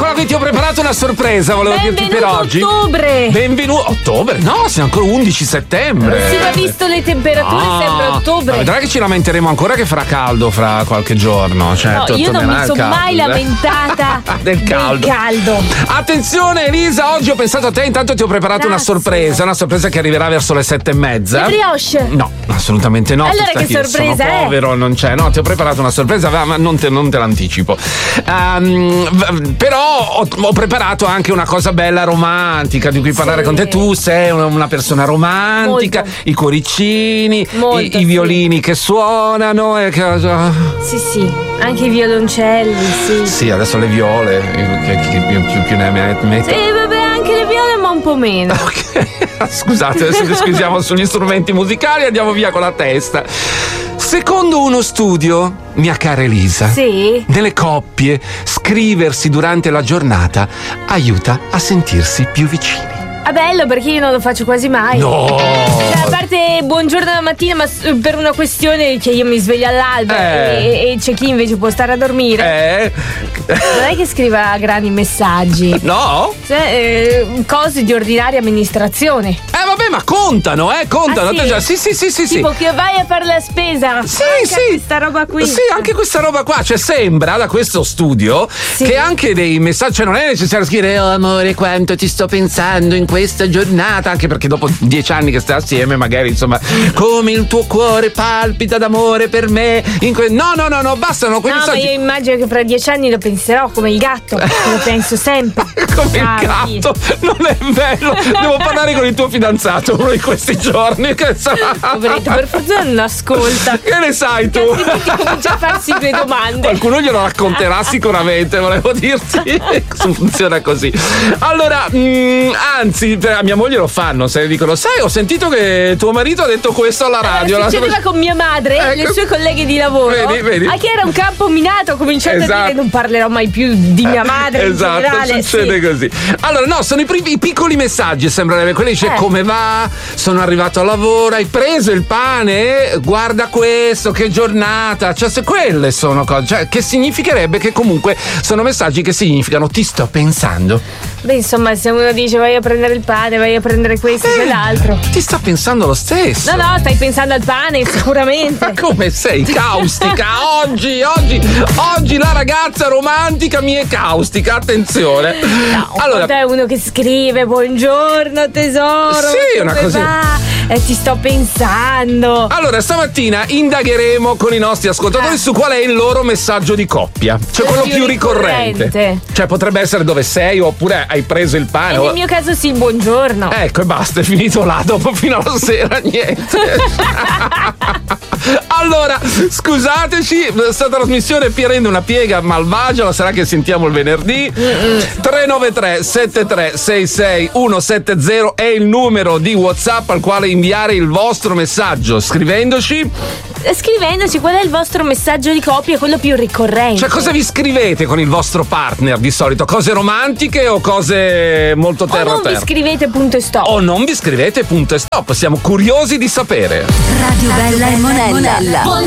eccola qui, ti ho preparato una sorpresa, volevo dirti per oggi. Ottobre. Benvenuto ottobre? No, siamo ancora 11 settembre. Si va visto le temperature, sembra ottobre. Vedrai che ci lamenteremo ancora che farà caldo fra qualche giorno. Certo, no, io non mi sono mai lamentata del caldo. Attenzione Elisa, oggi ho pensato a te, intanto ti ho preparato una sorpresa che arriverà verso le 7:30. Le brioche? No, assolutamente no. Allora che sorpresa sono povero, non c'è. No, ti ho preparato una sorpresa, ma non te l'anticipo. Però ho preparato anche una cosa bella romantica di cui parlare con te. Tu sei una persona romantica, molto. I cuoricini, molto, i violini che suonano e sì, anche i violoncelli, sì, adesso le viole che più ne metti. Sì, vabbè, anche le viole ma un po' meno. Ok, scusate, adesso scusiamo sugli strumenti musicali, andiamo via con la testa. Secondo uno studio, mia cara Elisa, sì? nelle coppie scriversi durante la giornata aiuta a sentirsi più vicini. È bello perché io non lo faccio quasi mai. No! Cioè, a parte buongiorno la mattina, ma per una questione che io mi sveglio all'alba e c'è chi invece può stare a dormire. Non è che scriva grandi messaggi. No? Cioè, cose di ordinaria amministrazione. Vabbè, ma contano, contano. Ah, sì? Sì. Tipo che vai a fare la spesa. Sì. Questa roba qui. Sì, anche questa roba qua. Cioè, sembra da questo studio che anche dei messaggi, cioè non è necessario scrivere oh amore quanto ti sto pensando in questa giornata, anche perché dopo 10 anni che stai assieme magari insomma come il tuo cuore palpita d'amore per me no, bastano quei messaggi. Ma io immagino che fra 10 anni lo penserò come il gatto. Lo penso sempre. Come il gatto? Non è bello. Devo parlare con il tuo fidanzato uno di questi giorni. Che sarà? Poveretto, per fortuna non ascolta. Che ne sai tu? Comincia a farsi due domande. Qualcuno glielo racconterà sicuramente, volevo dirti. Funziona così. Allora, anzi, a mia moglie lo fanno, se dicono sai, ho sentito che tuo marito ha detto questo alla radio. Succedeva con mia madre, le sue colleghe di lavoro. Vedi? Che era un campo minato, ho cominciato a dire non parlerò mai più di mia madre. Esatto, in generale. succede così. Allora, no, sono i piccoli messaggi, sembrerebbe. Quelli dice come va? Sono arrivato al lavoro, hai preso il pane? Guarda questo, che giornata. Cioè, se quelle sono cose, cioè, che significherebbe che comunque sono messaggi che significano ti sto pensando. Beh, insomma, se uno dice vai a prendere il pane, vai a prendere questo e quell'altro, ti sta pensando lo stesso. No, stai pensando al pane sicuramente. Ma come sei caustica? Oggi la ragazza romantica mi è caustica, attenzione. No, allora è uno che scrive buongiorno tesoro. Sì, una così. Ti sto pensando. Allora, stamattina indagheremo con i nostri ascoltatori su qual è il loro messaggio di coppia. Cioè quello più ricorrente. Cioè potrebbe essere dove sei oppure hai preso il pane. Nel mio caso sì, buongiorno. Ecco, e basta, è finito là, dopo fino alla sera niente. Allora, scusateci, questa trasmissione rende una piega malvagia, ma sarà che sentiamo il venerdì. 393 7366 170 è il numero di WhatsApp al quale inviare il vostro messaggio, scrivendoci qual è il vostro messaggio di coppia, quello più ricorrente. Cioè cosa vi scrivete con il vostro partner di solito? Cose romantiche o cose molto terra a terra? O non vi scrivete punto e stop. O non vi scrivete punto e stop, siamo curiosi di sapere. Radio Bella e Monella.